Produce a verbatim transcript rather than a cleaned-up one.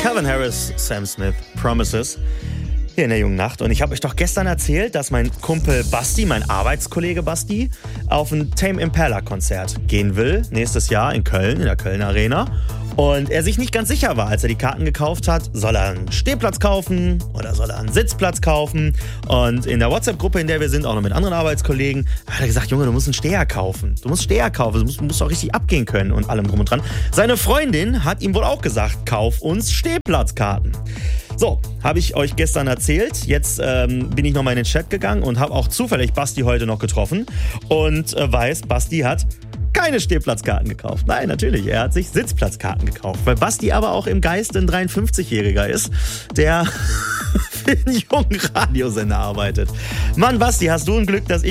Calvin Harris, Sam Smith, Promises. Hier in der jungen Nacht. Und ich habe euch doch gestern erzählt, dass mein Kumpel Basti, mein Arbeitskollege Basti, auf ein Tame Impala Konzert gehen will. Nächstes Jahr in Köln, in der Köln Arena. Und er sich nicht ganz sicher war, als er die Karten gekauft hat, soll er einen Stehplatz kaufen oder soll er einen Sitzplatz kaufen. Und in der WhatsApp-Gruppe, in der wir sind, auch noch mit anderen Arbeitskollegen, hat er gesagt, Junge, du musst einen Steher kaufen. Du musst Steher kaufen, du musst, du musst auch richtig abgehen können und allem drum und dran. Seine Freundin hat ihm wohl auch gesagt, kauf uns Stehplatzkarten. So, habe ich euch gestern erzählt. Jetzt ähm, bin ich nochmal in den Chat gegangen und habe auch zufällig Basti heute noch getroffen und äh, weiß, Basti hat keine Stehplatzkarten gekauft. Nein, natürlich, er hat sich Sitzplatzkarten gekauft, weil Basti aber auch im Geist ein dreiundfünfzigjähriger ist, der für einen jungen Radiosender arbeitet. Mann, Basti, hast du ein Glück, dass ich